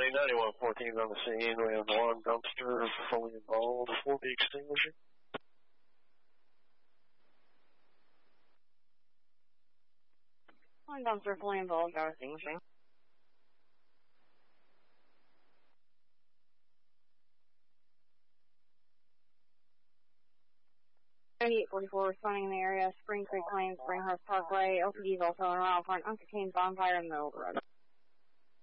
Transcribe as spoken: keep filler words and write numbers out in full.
County, ninety-one fourteen on the scene. We have one dumpster fully involved before the extinguisher. One dumpster fully involved, got extinguishing. ninety-eight forty-four responding in the area. Spring Creek Lane, Springhurst Parkway. L P D is also on route for an uncontained bonfire in the middle of the road.